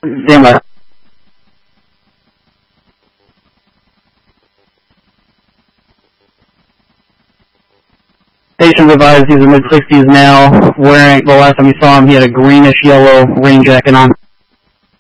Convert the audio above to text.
Stand by. Patient advised he's in mid-60s now, wearing, the last time we saw him, he had a greenish-yellow rain jacket on.